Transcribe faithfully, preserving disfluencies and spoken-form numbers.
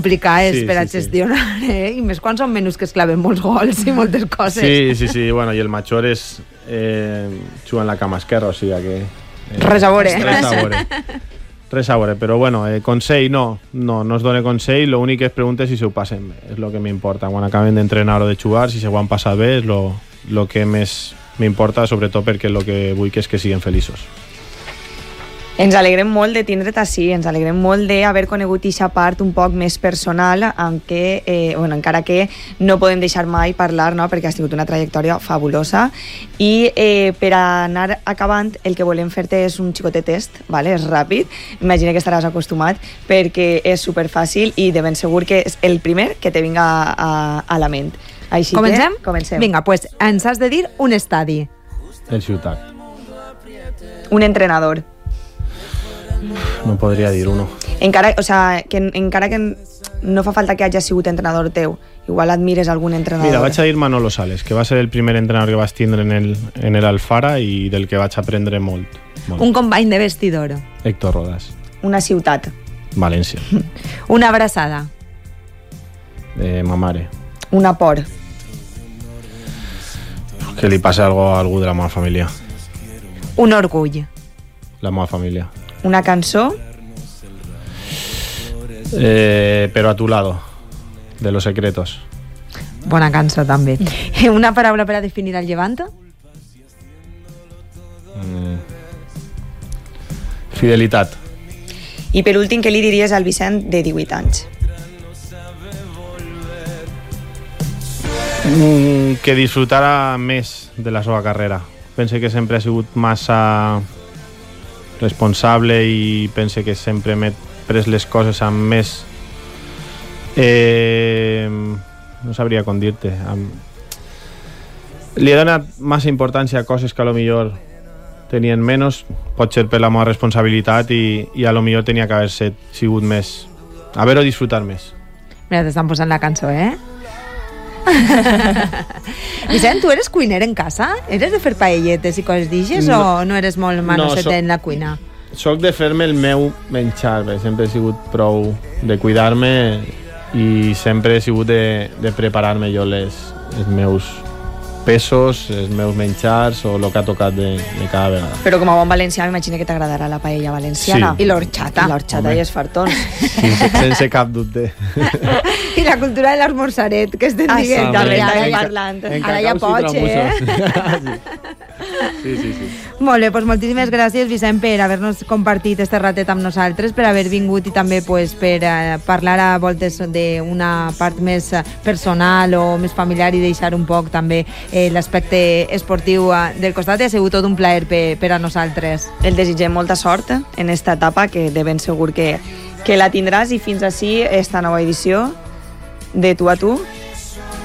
complicades sí, per a sí, gestionar, sí. eh? I més quan són menús que es claven molts gols i moltes coses. Sí, sí, sí, bueno, i el major és eh, juga en la cama esquerra, o sigui que... Eh, res a veure. Res a veure. Res a veure, però bueno, eh, consell no, no, no es dona consell, l'únic que es pregunta és si se ho passen bé, és el que m'importa. Quan acaben d'entrenar o de jugar, si se ho han passat bé, és el que més m'importa, sobretot perquè el que vull que és que siguin feliços. Ens alegrem molt de tindre't així, ens alegrem molt d'haver conegut aquesta part un poc més personal, en què, eh, bueno, encara que no podem deixar mai parlar, no? Perquè has tingut una trajectòria fabulosa. I eh, per anar acabant, el que volem fer-te és un xicotet test, vale? És ràpid, imagina que estaràs acostumat, perquè és superfàcil i de ben segur que és el primer que te vinga a, a la ment. Així Comencem? que comencem. Vinga, pues ens has de dir un estadi. El Ciutat. Un entrenador. No podria dir uno. Encara, o sea, que, encara que no fa falta que hagi sigut entrenador teu, igual admires algun entrenador. Mira, vaig a dir Manolo Sales, que va ser el primer entrenador que vas tindre en el, en el Alfara i del que vaig aprendre molt. molt. Un company de vestidor. Héctor Rodas. Una ciutat. València. Una abraçada. Eh, ma mare. Una por. Que li passa algo a algú de la meva família. Un orgull. La meva família. Una cançó. Eh, pero a tu lado, de Los Secretos. Bona cançó, també. Una paraula per a definir el Llevant? Mm. Fidelitat. I per últim, què li diries al Vicent de divuit anys? Mm, que disfrutara més de la seva carrera. Pense que sempre ha sigut massa responsable i pense que sempre m'he pres les coses amb més eh, no sabria com dir-te amb... li he donat massa importància a coses que a lo millor tenien menys, pot ser per la meva responsabilitat i, i a lo millor tenia que haver sigut més, haver-ho disfrutat més. Mira, t'estan posant la cançó, eh? Vicent, tu eres cuiner en casa? Eres de fer paelletes i coses d'ixes no, o no eres molt manoset no, so, en la cuina? Soc de fer-me el meu menjar, sempre he sigut prou de cuidar-me i sempre he sigut de, de preparar-me jo les, els meus pesos, els meus menjars o el que ha tocat de, de cada vegada. Però com a bon valencià m'imagino que t'agradarà la paella valenciana. Sí. I l'horchata. I l'horchata i els fartons. Sense, sense cap dubte. I la cultura de l'esmorzaret, que estem ah, dient. Sí, també ja, estàvem ja, parlant. Ara ja pots, eh? Sí, sí, sí. Molt bé, doncs moltíssimes gràcies, Vicent, per haver-nos compartit este ratet amb nosaltres, per haver vingut i també pues, per uh, parlar a voltes d'una part més personal o més familiar i deixar un poc també eh, l'aspecte esportiu uh, del costat. I ha sigut tot un plaer per, per a nosaltres. El desitgem molta sort en esta etapa, que de ben segur que, que la tindràs, i fins així esta nova edició de Tu a Tu.